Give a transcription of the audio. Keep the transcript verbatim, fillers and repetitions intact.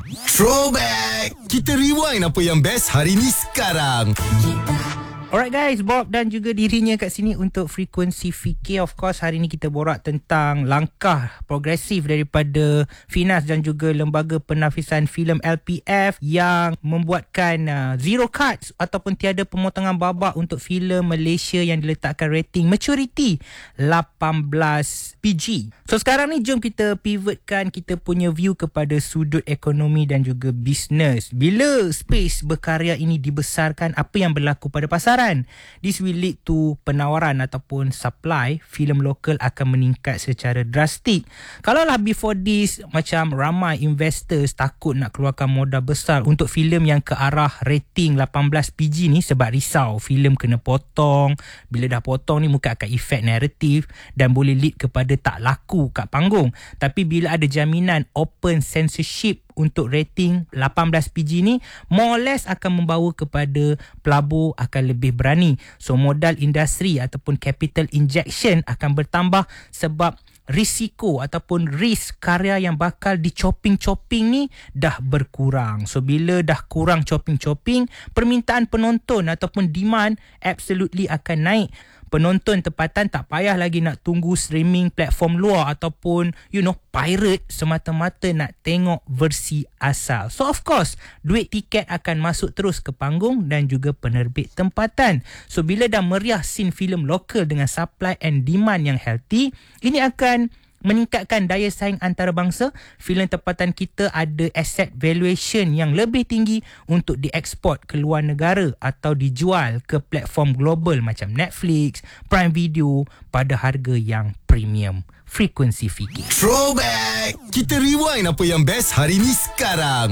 Throwback! Kita rewind apa yang best hari ni sekarang. Alright guys, Bob dan juga dirinya kat sini untuk Frekuensi Fikir. Of course, hari ni kita borak tentang langkah progresif daripada Finas dan juga Lembaga Penafisan Filem L P F yang membuatkan uh, zero cuts ataupun tiada pemotongan babak untuk filem Malaysia yang diletakkan rating maturity lapan belas P G. So sekarang ni jom kita pivotkan kita punya view kepada sudut ekonomi dan juga bisnes. Bila space berkarya ini dibesarkan, apa yang berlaku pada pasaran? This will lead to penawaran ataupun supply filem lokal akan meningkat secara drastik. Kalaulah before this macam ramai investors takut nak keluarkan modal besar untuk filem yang ke arah rating lapan belas P G ni sebab risau filem kena potong. Bila dah potong ni mungkin akan efek naratif dan boleh lead kepada tak laku kat panggung. Tapi bila ada jaminan open censorship untuk rating lapan belas P G ni, more or less akan membawa kepada pelabur akan lebih berani. So modal industri ataupun capital injection akan bertambah sebab risiko ataupun risk karya yang bakal dicoping-coping ni dah berkurang. So bila dah kurang chopping-chopping, permintaan penonton ataupun demand absolutely akan naik. Penonton tempatan tak payah lagi nak tunggu streaming platform luar ataupun you know pirate semata-mata nak tengok versi asal. So of course duit tiket akan masuk terus ke panggung dan juga penerbit tempatan. So bila dah meriah scene filem lokal dengan supply and demand yang healthy, ini akan meningkatkan daya saing antarabangsa. Filem tempatan kita ada asset valuation yang lebih tinggi untuk dieksport ke luar negara atau dijual ke platform global macam Netflix, Prime Video pada harga yang premium. Frekuensi Fikir. Throwback! Kita rewind apa yang best hari ni sekarang.